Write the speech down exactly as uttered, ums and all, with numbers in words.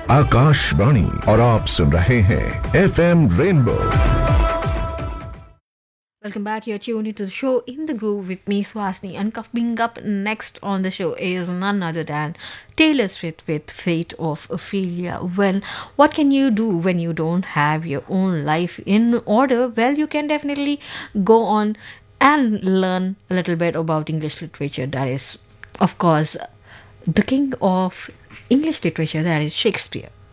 आकाशवाणी और आप सुन रहे हैं F M rainbow. Welcome back. You're tuned into the show In the Groove with me, Swasni. And coming up next on the show is none other than Taylor Swift with Fate of Ophelia. Well, what can you do when you don't have your own life in order? Well, you can definitely go on and learn a little bit about English literature. That is, of course, the king of English literature, that is Shakespeare.